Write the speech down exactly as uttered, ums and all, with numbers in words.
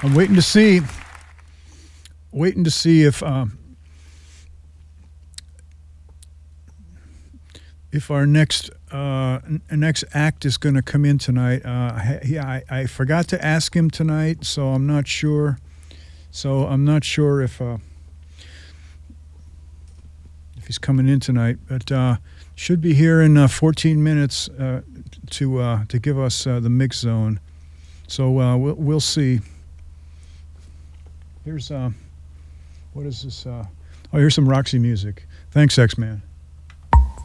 I'm waiting to see, waiting to see if uh, if our next uh, n- next act is going to come in tonight. Uh, I, yeah, I, I forgot to ask him tonight, so I'm not sure. So I'm not sure if uh, if he's coming in tonight, but uh, should be here in uh, fourteen minutes uh, to uh, to give us uh, the mix zone. So uh, we'll we'll see. Here's uh, what is this? Uh, oh, here's some Roxy music. Thanks, X-Man.